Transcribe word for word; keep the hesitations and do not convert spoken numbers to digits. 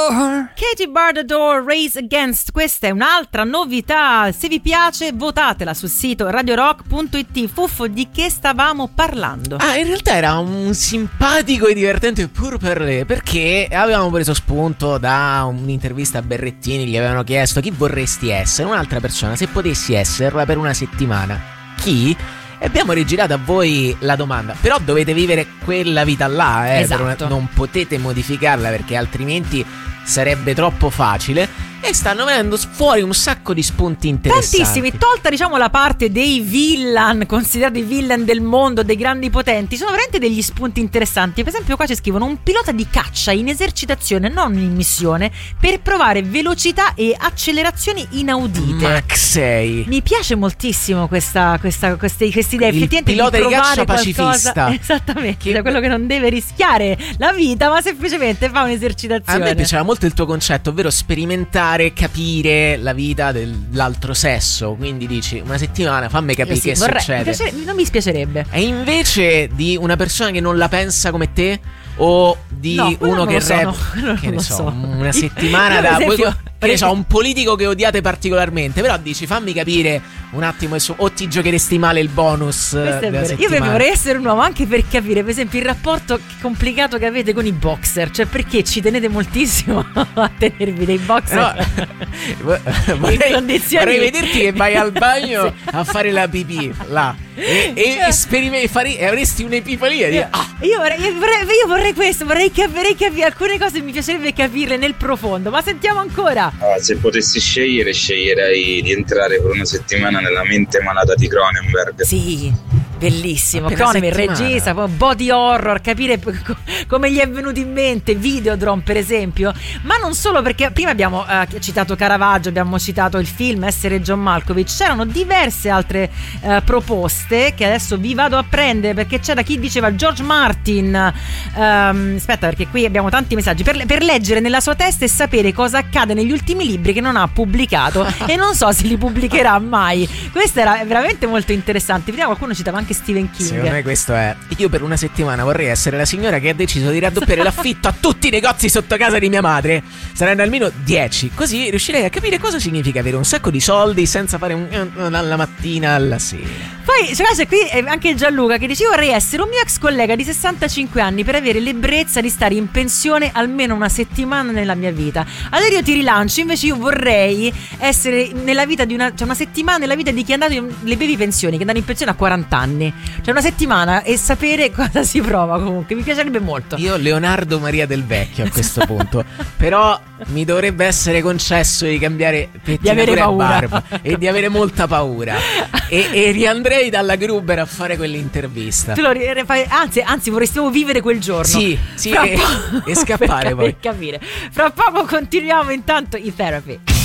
door. Katie Bar the Door, Race Against. Questa è un'altra novità. Se vi piace, votatela sul sito radio rock punto it. Fuffo, di che stavamo parlando? Ah, in realtà era un simpatico e divertente pur per lei, perché avevamo preso spunto da un'intervista a Berrettini. Gli avevano chiesto: chi vorresti essere? Un'altra persona, se potessi esserla per una settimana, chi? E abbiamo rigirato a voi la domanda. Però dovete vivere quella vita là, eh, esatto. per una, non potete modificarla, perché altrimenti sarebbe troppo facile. E stanno venendo fuori un sacco di spunti interessanti. Tantissimi, tolta diciamo la parte dei villain, considerati i villain del mondo, dei grandi potenti. Sono veramente degli spunti interessanti. Per esempio qua ci scrivono: un pilota di caccia in esercitazione, non in missione, per provare velocità e accelerazioni inaudite. Mach sei. Mi piace moltissimo questa, questa, queste, queste idee. Il pilota di, di caccia pacifista. Esattamente, che... cioè quello che non deve rischiare la vita, ma semplicemente fa un'esercitazione. A me piaceva molto il tuo concetto, ovvero sperimentare, capire la vita dell'altro sesso. Quindi dici: una settimana, fammi capire sì, che vorrei, succede. Mi piacere, non mi spiacerebbe. E invece di una persona che non la pensa come te, o di no, uno che so, rap, no, che ne so, so, una settimana io, da esempio, che ne so, un politico che odiate particolarmente, però dici: fammi capire un attimo il suo, o ti giocheresti male il bonus della settimana. Io vorrei essere un uomo anche per capire, per esempio, il rapporto complicato che avete con i boxer, cioè perché ci tenete moltissimo a tenervi dei boxer. No, vorrei, condizioni... vorrei vederti che vai al bagno sì. a fare la pipì là e, e, e sperimenti, fare, avresti un'epifania di, ah. io, vorrei, io, vorrei, io vorrei questo, vorrei capire, capire alcune cose, mi piacerebbe capirle nel profondo. Ma sentiamo ancora. Ah, se potessi scegliere, sceglierei di entrare per una settimana nella mente malata di Cronenberg. Sì, bellissimo. Cronenberg, regista, body horror, capire co- come gli è venuto in mente, Videodrome per esempio. Ma non solo, perché prima abbiamo uh, citato Caravaggio, abbiamo citato il film Essere John Malkovich. C'erano diverse altre uh, proposte che adesso vi vado a prendere, perché c'era chi diceva George Martin. um, Aspetta, perché qui abbiamo tanti messaggi per, per leggere nella sua testa e sapere cosa accade negli ultimi libri che non ha pubblicato e non so se li pubblicherà mai. Questo era veramente molto interessante. Vediamo, qualcuno citava anche Stephen King. Secondo me questo è: io per una settimana vorrei essere la signora che ha deciso di raddoppiare l'affitto a tutti i negozi sotto casa di mia madre. Saranno almeno dieci. Così riuscirei a capire cosa significa avere un sacco di soldi senza fare un dalla mattina alla sera. Poi c'è qui anche Gianluca che dice: io vorrei essere un mio ex collega di sessantacinque anni per avere l'ebbrezza di stare in pensione almeno una settimana nella mia vita. Allora io ti rilancio, invece io vorrei essere nella vita di una, cioè una settimana nella vita di chi è andato in, le bevi pensioni, che andano in pensione a quaranta anni. Cioè una settimana e sapere cosa si prova. Comunque mi piacerebbe molto. Io Leonardo Maria del Vecchio a questo punto. Però mi dovrebbe essere concesso di cambiare di avere paura barba e di avere molta paura e, e riandrei dalla Gruber a fare quell'intervista. Tu lo fai, anzi, anzi vorresti vivere quel giorno. Sì, sì, e, e scappare poi per capire. Fra poco continuiamo, intanto i Therapy.